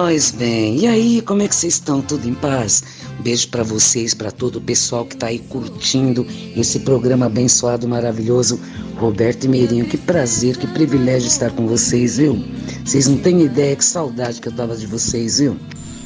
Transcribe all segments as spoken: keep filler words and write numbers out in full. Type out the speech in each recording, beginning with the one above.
Pois bem, e aí, como é que vocês estão? Tudo em paz? Um beijo pra vocês, pra todo o pessoal que tá aí curtindo esse programa abençoado, maravilhoso. Roberto e Meirinho, que prazer, que privilégio estar com vocês, viu? Vocês não têm ideia que saudade que eu tava de vocês, viu?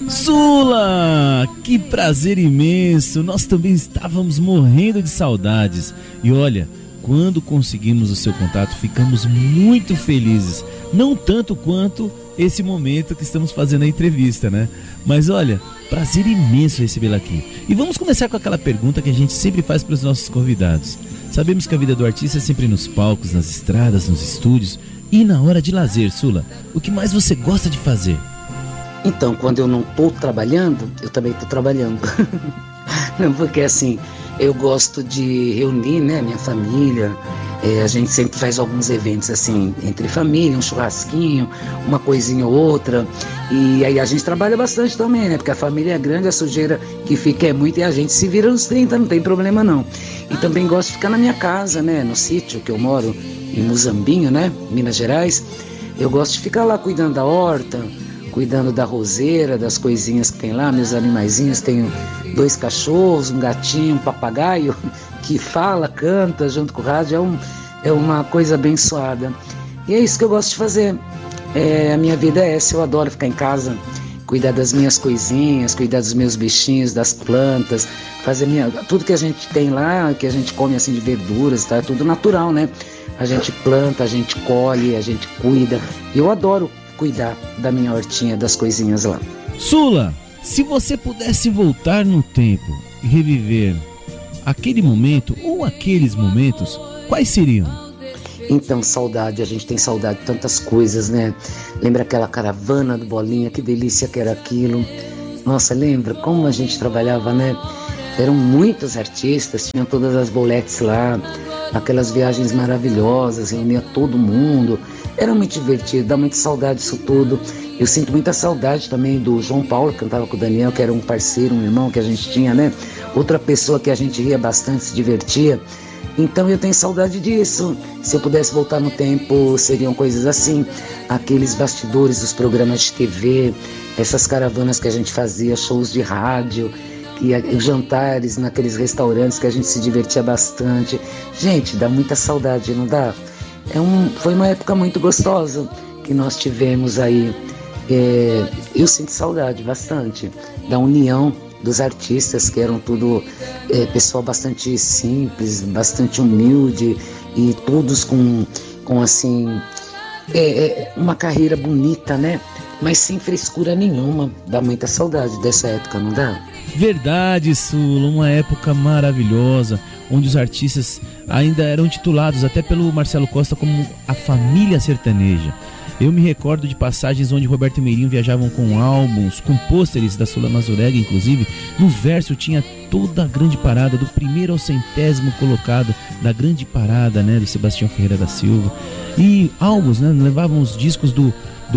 Sula, que prazer imenso, nós também estávamos morrendo de saudades. E olha, quando conseguimos o seu contato, ficamos muito felizes. Não tanto quanto esse momento que estamos fazendo a entrevista, né? Mas olha, prazer imenso recebê-la aqui. E vamos começar com aquela pergunta que a gente sempre faz para os nossos convidados. Sabemos que a vida do artista é sempre nos palcos, nas estradas, nos estúdios e na hora de lazer. Sula, o que mais você gosta de fazer? Então, quando eu não tô trabalhando, eu também tô trabalhando. Não, porque assim, eu gosto de reunir, né, minha família. É, a gente sempre faz alguns eventos assim, entre família, um churrasquinho, uma coisinha ou outra. E aí a gente trabalha bastante também, né? Porque a família é grande, a sujeira que fica é muito e a gente se vira nos trinta, não tem problema não. E também gosto de ficar na minha casa, né? No sítio que eu moro, em Muzambinho, né? Minas Gerais. Eu gosto de ficar lá cuidando da horta, cuidando da roseira, das coisinhas que tem lá, meus animaizinhos. Tenho dois cachorros, um gatinho, um papagaio que fala, canta junto com o rádio. É, um, é uma coisa abençoada. E é isso que eu gosto de fazer. É, a minha vida é essa, eu adoro ficar em casa, cuidar das minhas coisinhas, cuidar dos meus bichinhos, das plantas, fazer minha, tudo que a gente tem lá, que a gente come assim de verduras, tá? É tudo natural, né? A gente planta, a gente colhe, a gente cuida. E eu adoro cuidar da minha hortinha, das coisinhas lá. Sula, se você pudesse voltar no tempo e reviver aquele momento ou aqueles momentos, quais seriam? Então, saudade, a gente tem saudade de tantas coisas, né? Lembra aquela caravana do Bolinha, que delícia que era aquilo. Nossa, lembra como a gente trabalhava, né? Eram muitos artistas, tinham todas as boletes lá, aquelas viagens maravilhosas, reunia todo mundo. Era muito divertido, dá muita saudade disso tudo. Eu sinto muita saudade também do João Paulo, que cantava com o Daniel, que era um parceiro, um irmão que a gente tinha, né? Outra pessoa que a gente ria bastante, se divertia. Então eu tenho saudade disso. Se eu pudesse voltar no tempo, seriam coisas assim, aqueles bastidores dos programas de T V, essas caravanas que a gente fazia, shows de rádio, e jantares naqueles restaurantes que a gente se divertia bastante. Gente, dá muita saudade, não dá? É um, foi uma época muito gostosa que nós tivemos aí. É, eu sinto saudade bastante da união dos artistas, que eram tudo é, pessoal bastante simples, bastante humilde, e todos com, com assim, é, é, uma carreira bonita, né? Mas sem frescura nenhuma. Dá muita saudade dessa época, não dá? Verdade, Sula, uma época maravilhosa, onde os artistas ainda eram titulados até pelo Marcelo Costa como a família sertaneja. Eu me recordo de passagens onde Roberto e Meirinho viajavam com álbuns, com pôsteres da Sula Mazurega, inclusive. No verso tinha toda a grande parada, do primeiro ao centésimo colocado da grande parada, né, do Sebastião Ferreira da Silva. E álbuns, né, levavam os discos do,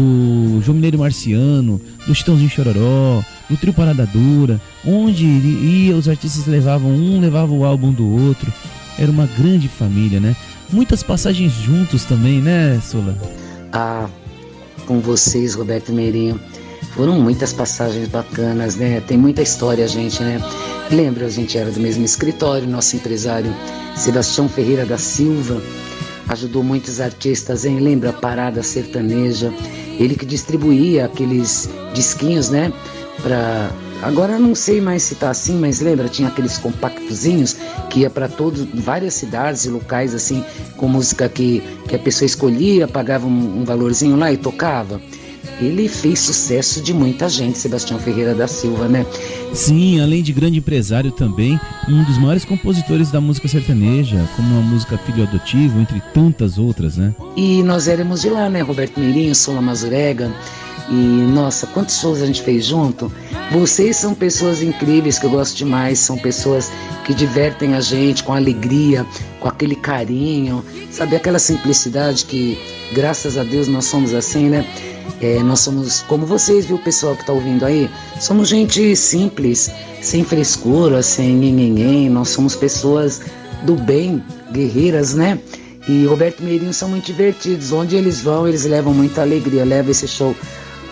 do João Mineiro Marciano, do Chitãozinho Chororó, do Trio Parada Dura, onde ia, os artistas levavam um, levava o álbum do outro. Era uma grande família, né? Muitas passagens juntos também, né, Sula? Ah, com vocês, Roberto e Meirinho, foram muitas passagens bacanas, né? Tem muita história, gente, né? Lembra, a gente era do mesmo escritório, nosso empresário Sebastião Ferreira da Silva ajudou muitos artistas, hein? Lembra a Parada Sertaneja? Ele que distribuía aqueles disquinhos, né? Pra... Agora eu não sei mais se tá assim, mas lembra, tinha aqueles compactozinhos que ia para todas, várias cidades e locais assim, com música que, que a pessoa escolhia, pagava um, um valorzinho lá e tocava. Ele fez sucesso de muita gente, Sebastião Ferreira da Silva, né? Sim, além de grande empresário também, um dos maiores compositores da música sertaneja, como a música Filho Adotivo, entre tantas outras, né? E nós éramos de lá, né? Roberto Meirinho, Sula Mazurega. E, nossa, quantos shows a gente fez junto. Vocês são pessoas incríveis que eu gosto demais. São pessoas que divertem a gente com alegria, com aquele carinho, sabe, aquela simplicidade que, graças a Deus, nós somos assim, né? É, nós somos como vocês, viu, pessoal que tá ouvindo aí? Somos gente simples, sem frescura, sem nhenhenhen. Nós somos pessoas do bem, guerreiras, né? E Roberto e Meirinho são muito divertidos. Onde eles vão, eles levam muita alegria, levam esse show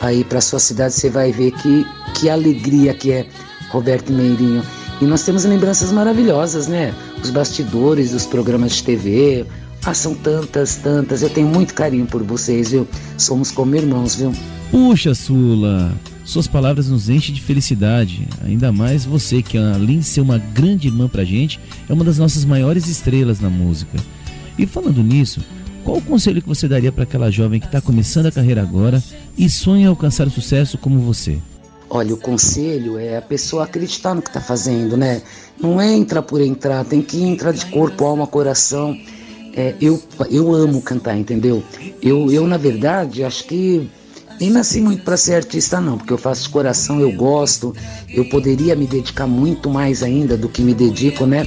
aí para sua cidade, você vai ver que, que alegria que é Roberto Meirinho. E nós temos lembranças maravilhosas, né? Os bastidores dos programas de T V. Ah, são tantas, tantas. Eu tenho muito carinho por vocês, viu? Somos como irmãos, viu? Puxa, Sula, suas palavras nos enchem de felicidade. Ainda mais você, que além de ser uma grande irmã pra gente, é uma das nossas maiores estrelas na música. E falando nisso, qual o conselho que você daria para aquela jovem que está começando a carreira agora e sonha alcançar o sucesso como você? Olha, o conselho é a pessoa acreditar no que está fazendo, né? Não é entrar por entrar, tem que entrar de corpo, alma, coração. É, eu, eu amo cantar, entendeu? Eu, eu, na verdade, acho que nem nasci muito para ser artista, não, porque eu faço de coração, eu gosto, eu poderia me dedicar muito mais ainda do que me dedico, né?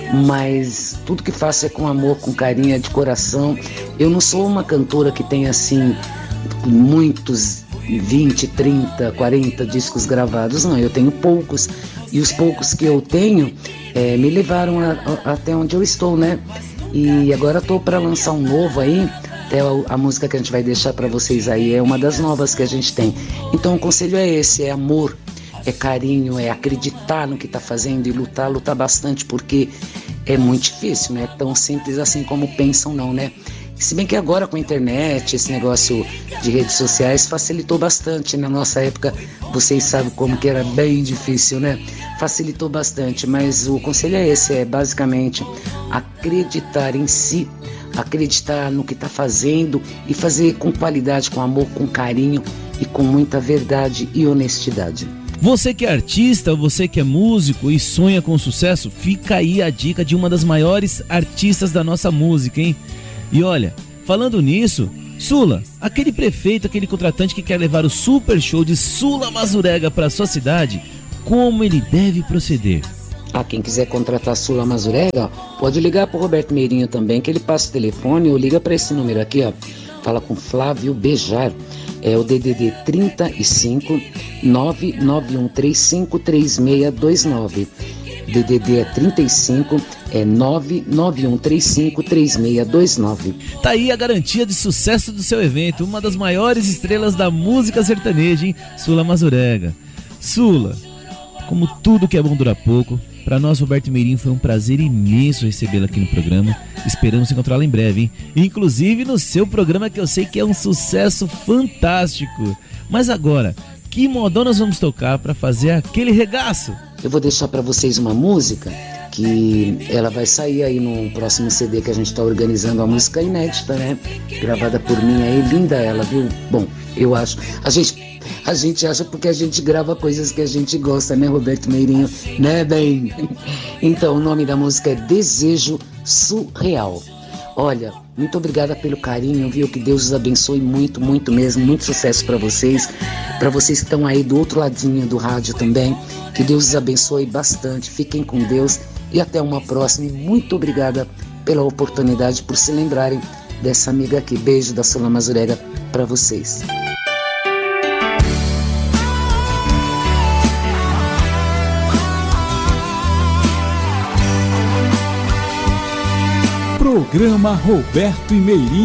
Mas tudo que faço é com amor, com carinho, é de coração. Eu não sou uma cantora que tem, assim, muitos vinte, trinta, quarenta discos gravados, não, eu tenho poucos, e os poucos que eu tenho é, me levaram a, a, até onde eu estou, né? E agora estou para lançar um novo aí, até a, a música que a gente vai deixar para vocês aí é uma das novas que a gente tem. Então o conselho é esse, é amor, é carinho, é acreditar no que está fazendo e lutar, lutar bastante, porque é muito difícil, não é tão simples assim como pensam, não, né? Se bem que agora com a internet, esse negócio de redes sociais facilitou bastante. Na nossa época, vocês sabem como que era bem difícil, né? Facilitou bastante, mas o conselho é esse, é basicamente acreditar em si, acreditar no que está fazendo e fazer com qualidade, com amor, com carinho e com muita verdade e honestidade. Você que é artista, você que é músico e sonha com sucesso, fica aí a dica de uma das maiores artistas da nossa música, hein? E olha, falando nisso, Sula, aquele prefeito, aquele contratante que quer levar o super show de Sula Mazurega para sua cidade, como ele deve proceder? Ah, quem quiser contratar Sula Mazurega, pode ligar para o Roberto Meirinho também, que ele passa o telefone ou liga para esse número aqui, ó. Fala com Flávio Bejar, é o D D D trinta e cinco, nove nove um três cinco, três seis dois nove. D D D é trinta e cinco, é nove nove um três cinco, três seis dois nove. Tá aí a garantia de sucesso do seu evento, uma das maiores estrelas da música sertaneja, hein? Sula Mazurega. Sula, como tudo que é bom dura pouco, para nós, Roberto Meirinho, foi um prazer imenso recebê-la aqui no programa. Esperamos encontrá-la em breve, hein? Inclusive no seu programa, que eu sei que é um sucesso fantástico. Mas agora, que modão nós vamos tocar para fazer aquele regaço? Eu vou deixar para vocês uma música que ela vai sair aí no próximo C D que a gente está organizando, uma música inédita, né? Gravada por mim aí, linda ela, viu? Bom, eu acho. A gente, a gente acha porque a gente grava coisas que a gente gosta, né, Roberto Meirinho? Né, bem? Então, o nome da música é Desejo Surreal. Olha, muito obrigada pelo carinho, viu? Que Deus os abençoe muito, muito mesmo. Muito sucesso para vocês. Para vocês que estão aí do outro ladinho do rádio também. Que Deus os abençoe bastante. Fiquem com Deus e até uma próxima. E muito obrigada pela oportunidade, por se lembrarem dessa amiga aqui. Beijo da Sula Mazurega para vocês. Programa Roberto e Meirinho.